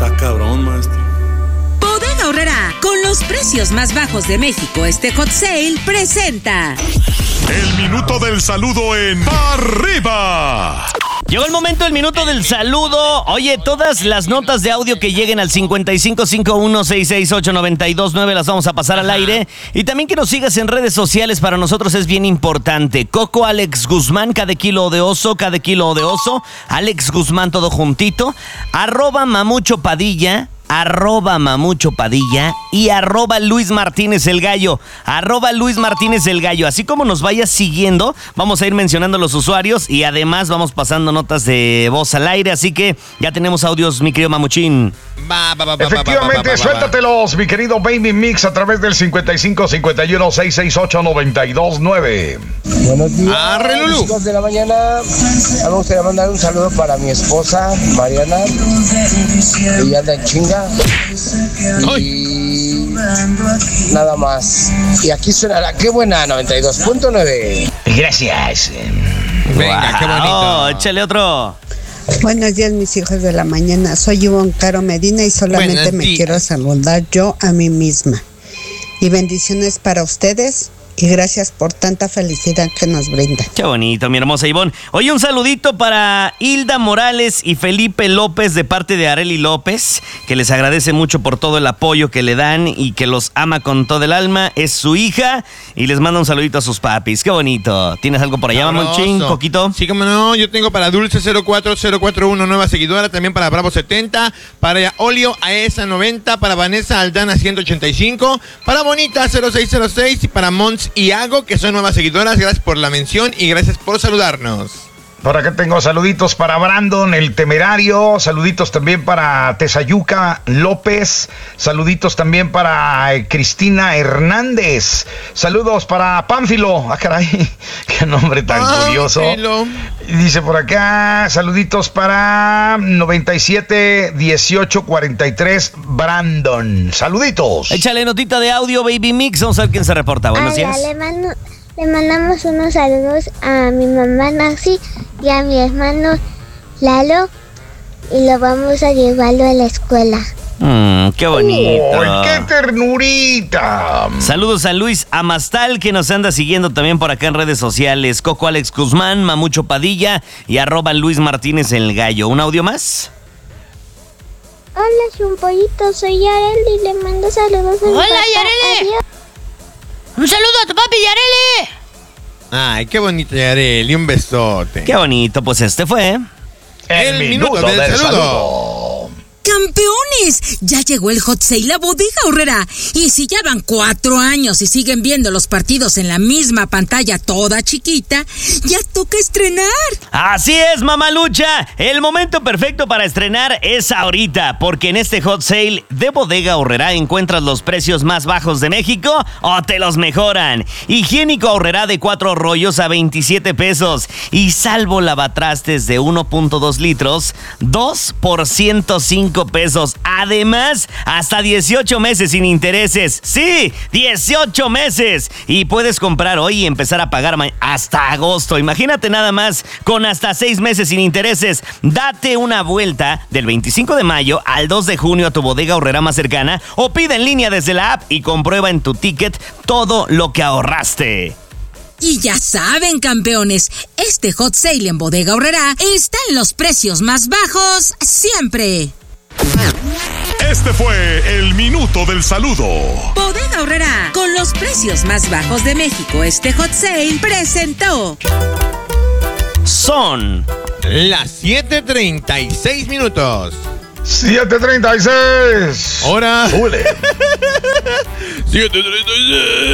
Está cabrón, maestro. Bodega Aurrerá, con los precios más bajos de México, este hot sale presenta el minuto del saludo en Arriba. Llegó el momento del minuto del saludo. Oye, todas las notas de audio que lleguen al 5551-668-929 las vamos a pasar al aire. Y también que nos sigas en redes sociales, para nosotros es bien importante. Coco Alex Guzmán, cada kilo de oso. Alex Guzmán, todo juntito. @Mamucho Padilla. @Mamucho Padilla y @Luis Martínez el Gallo. @Luis Martínez el Gallo. Así como nos vayas siguiendo, vamos a ir mencionando los usuarios y además vamos pasando notas de voz al aire. Así que ya tenemos audios, mi querido Mamuchín. Efectivamente, suéltatelos, mi querido Baby Mix, a través del 5551-668-929. Buenos días, chicos de la mañana. Me gustaría mandar un saludo para mi esposa, Mariana. Ella anda en chinga. Y nada más. Y aquí suena la Qué Buena 92.9. Gracias. Venga, qué bonito. Échale otro. Buenos días, mis hijos de la mañana. Soy Ivonne Caro Medina y solamente me quiero saludar yo a mí misma. Y bendiciones para ustedes. Y gracias por tanta felicidad que nos brinda. Qué bonito, mi hermosa Ivonne. Oye, un saludito para Hilda Morales y Felipe López de parte de Arely López, que les agradece mucho por todo el apoyo que le dan y que los ama con todo el alma. Es su hija y les manda un saludito a sus papis. Qué bonito. ¿Tienes algo por allá, Mamuchín? ¿Poquito? Sí, como no. Yo tengo para Dulce 04041, nueva seguidora. También para Bravo 70. Para Olio Aesa 90. Para Vanessa Aldana 185. Para Bonita 0606. Y para Mons y Hago, que son nuevas seguidoras. Gracias por la mención y gracias por saludarnos. Por acá tengo saluditos para Brandon, el Temerario. Saluditos también para Tezayuca López. Saluditos también para Cristina Hernández. Saludos para Pánfilo. Ah, caray, qué nombre tan curioso. Dice por acá, saluditos para 971843 Brandon. Saluditos. Échale notita de audio, Baby Mix. Vamos a ver quién se reporta. Buenos días. Le mandamos unos saludos a mi mamá Naxi y a mi hermano Lalo y lo vamos a llevarlo a la escuela. ¡Qué bonito! ¡Ay, qué ternurita! Saludos a Luis Amastal, que nos anda siguiendo también por acá en redes sociales. Coco Alex Guzmán, Mamucho Padilla y @Luis Martínez el Gallo. ¿Un audio más? Hola, Chumpollito, soy Yareli y le mando saludos a mi papá. ¡Hola, Yareli! Adiós. ¡Un saludo a tu papi, Yareli! Ay, qué bonito, Yareli. Un besote. Qué bonito, pues este fue el minuto del saludo. ¡Campeones! Ya llegó el hot sale a Bodega Aurrerá. Y si ya van 4 años y siguen viendo los partidos en la misma pantalla toda chiquita, ya toca estrenar. Así es, mamalucha. El momento perfecto para estrenar es ahorita, porque en este hot sale de Bodega Aurrerá encuentras los precios más bajos de México o te los mejoran. Higiénico Aurrerá de 4 rollos a 27 pesos. Y salvo lavatrastes de 1.2 litros, 2 por 105 pesos. Además, hasta 18 meses sin intereses. Sí, 18 meses. Y puedes comprar hoy y empezar a pagar hasta agosto. Imagínate nada más, con hasta 6 meses sin intereses. Date una vuelta del 25 de mayo al 2 de junio a tu Bodega Aurrerá más cercana o pide en línea desde la app y comprueba en tu ticket todo lo que ahorraste. Y ya saben, campeones, este hot sale en Bodega Aurrerá está en los precios más bajos siempre. Este fue el minuto del saludo. Bodega Aurrerá, con los precios más bajos de México, este hot sale presentó. Son las 7:36 minutos. 7:36. Hora. 7:36.